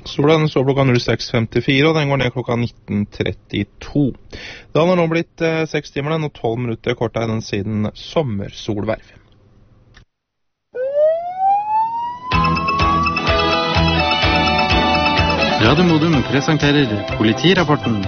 Sola den står klokka 06.54, og den går ned klokka 19.32. Da har nå blitt 6 timer og 12 minutter kortere enn siden sommersolverv. Radio Modum presenterer Politirapporten.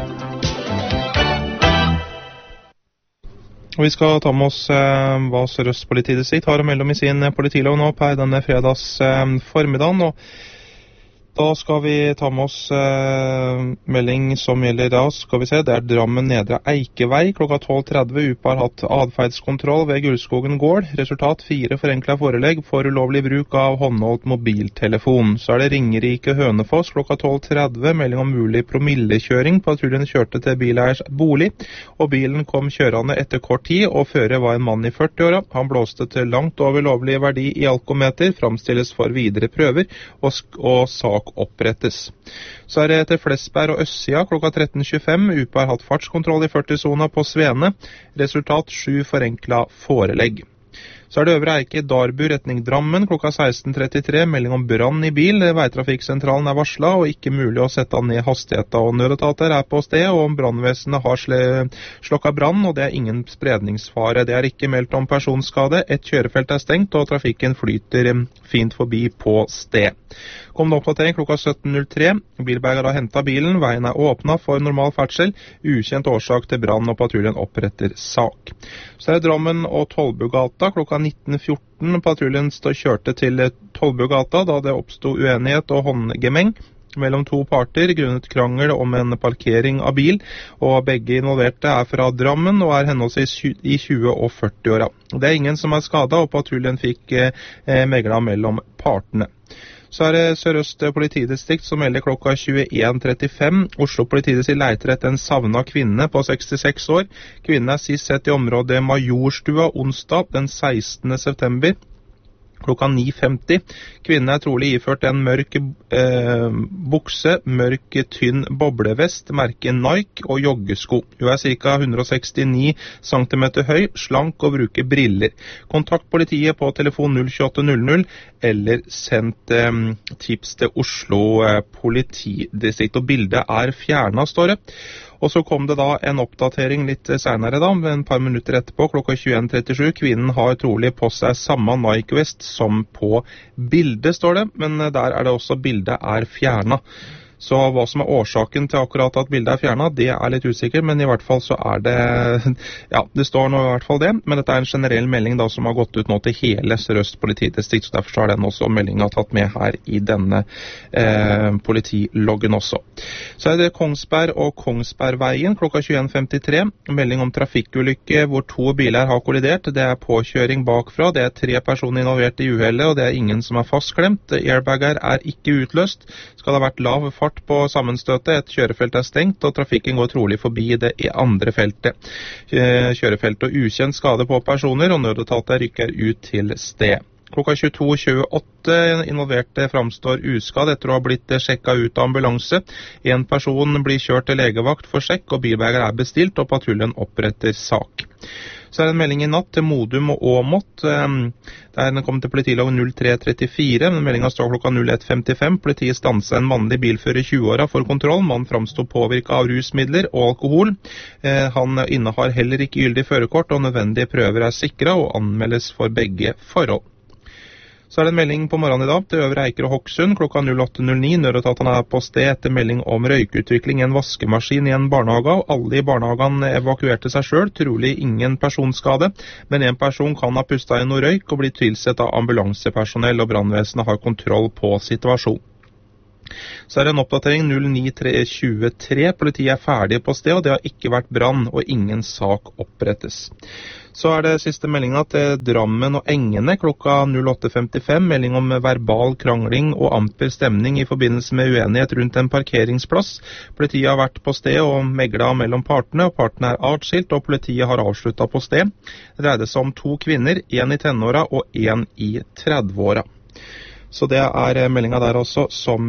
Og vi skal ta med oss hva Sør-Øst politidistrikt har å melde om i sin politilov nå på denne fredags formiddagen, og da skal vi ta med oss melding som gjelder da, skal vi se, det Drammen Nedre Eikevei. Klokka 12.30 UP har hatt adferdskontroll ved Gullskogen gård. Resultat 4 forenklet forelegg for ulovlig bruk av håndholdt mobiltelefon. Så det Ringerike Hønefoss klokka 12.30, melding om mulig promillekjøring. Patruljen kjørte til bileiers bolig, og bilen kom kjørende etter kort tid, og fører var en mann i 40-åra. Han blåste til langt over lovlig verdi i alkometer, framstilles for videre prøver, og sak opprettes. Så det til Flesberg og Østsida klokka 13.25. UP har hatt fartskontroll i 40-sona på Svene. Resultat 7 forenkla forelegg. Så det Øvre Eike Darbu retning Drammen klokka 16.33. Melding om brann i bil. Veitrafikksentralen varslet, og ikke mulig å sette ned hastigheten. Og nødetater på sted, og om brannvesenet har slokket brann, og det ingen spredningsfare. Det ikke meldt om personskade. Et kjørefelt stengt, og trafikken flyter fint forbi på sted. Kom det oppdatering klokka 17.03. Bilberger har hentet bilen. Veien åpnet for normal ferdsel. Ukjent årsak til brann, og patruljen oppretter sak. Så det Drammen og Tollbugata klokka 19.14. Patruljen kjørte til Tollbugata da det oppstod uenighet og håndgemeng mellom to parter grunnet krangel om en parkering av bil, og begge involverte fra Drammen og henholdsvis i 20- og 40-åra. Det ingen som skadet, og patruljen fikk meglet mellom partene. Så det Sør-Øst politidistrikt som melder klokka 21.35. Oslo politidistrikt leiter etter en savnet kvinne på 66 år. Kvinnen sist sett i området Majorstua onsdag den 16. september. Klokka 9.50. Kvinnen trolig iført en mørk bukse, mørk tynn boblevest, merket Nike og joggesko. Hun ca. 169 cm høy, slank og bruker briller. Kontakt politiet på telefon 02800 eller sendt tips til Oslo politidistrikt. Og bildet fjernet, står det. Og så kom det da en oppdatering litt senere da, en par minutter etterpå, klokka 21.37. Kvinnen har trolig på seg samme Nike-vest som på bildet, står det, men der det også bildet fjernet. Så hva som årsaken til akkurat at bildet fjernet, det litt usikker, men i hvert fall så det, ja, det står nå i hvert fall det, men dette en generell melding da som har gått ut nå til hele Sør-Øst politidistrikt, så derfor så den også meldingen tatt med her i denne politiloggen også. Så det Kongsberg og Kongsbergveien klokka 21.53, melding om trafikkulykke hvor 2 biler har kollidert, det påkjøring bakfra, det 3 personer involvert i uhellet, og det ingen som fastklemt, airbagger ikke utløst, skal det ha vært lav fart på sammenstøtet, et kjørefelt stengt, og trafikken går trolig forbi det andre feltet. Kjørefeltet og ukjent skade på personer, og nødetatet rykker ut til sted. Klokka 22.28 involverte framstår uskadd etter å ha blitt sjekket ut av ambulanse. En person blir kjørt til legevakt for sjekk, og bilberger bestilt, og patruljen oppretter sak. Så det en melding i natt til Modum og Åmot, der den kom til politilog 0334, men meldingen står klokka 01.55. Politiet stanset en mannlig bilfører i 20-åra for kontroll. Mannen framstod påvirket av rusmidler og alkohol. Han innehar heller ikke gyldig førerkort, og nødvendige prøver sikret og anmeldes for begge forhold. Så det en melding på morgenen i dag til Øvre Eiker og Hokksund klokka 08.09. Nødetatene på sted etter melding om røykutvikling i en vaskemaskin i en barnehage, og alle i barnehagen evakuerte seg selv, trolig ingen personskade, men en person kan ha pustet i noe røyk og bli tilsett av ambulansepersonell, og brannvesenet har kontroll på situasjonen. Så det en oppdatering 09.23. Politiet ferdig på sted, og det har ikke vært brann, og ingen sak opprettes. Så det siste meldingen til Drammen og Engene klokka 08.55. Melding om verbal krangling og amper stemning i forbindelse med uenighet rundt en parkeringsplass. Politiet har vært på sted og meglet mellom partene, og partene atskilt, og politiet har avsluttet på sted. Det dreide seg om 2 kvinner, en i tenåra og en i 30-åra. Så det meldingen der også som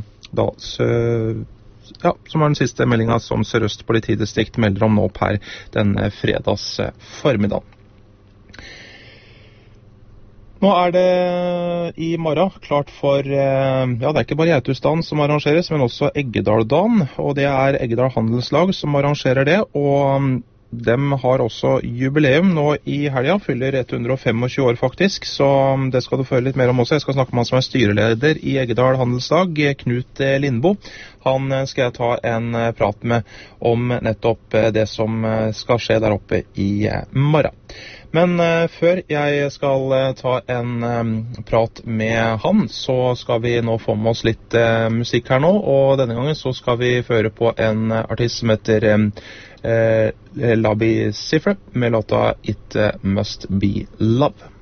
som den siste meldingen som Sør-Øst politidistrikt melder om nå per den fredags formiddag. Nå det i morgen klart for, ja det ikke bare Geitusdagen som arrangeres, men også Eggedaldagen, og det Eggedal Handelslag som arrangerer det, og dem har også jubileum nå i helga, fyller 125 år faktisk, så det skal du føle litt mer om også. Jeg skal snakke med han som styreleder i Eggedal Handelslag, Knut Lindbo. Han skal jeg ta en prat med om nettopp det som skal skje der oppe i morgen. Men før jeg skal ta en prat med han, så skal vi nå få med oss litt musikk her nå, og denne gangen så skal vi føre på en artist som heter Labi Sifre med låta It Must Be Love.